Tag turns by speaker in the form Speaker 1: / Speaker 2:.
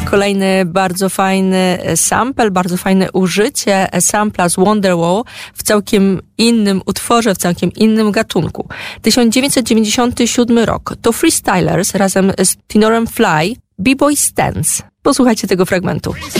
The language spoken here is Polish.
Speaker 1: Kolejny bardzo fajny sample, bardzo fajne użycie sampla z Wonderwall w całkiem innym utworze, w całkiem innym gatunku. 1997 rok. To Freestylers razem z Tenorem Fly, B-Boy Stance. Posłuchajcie tego fragmentu.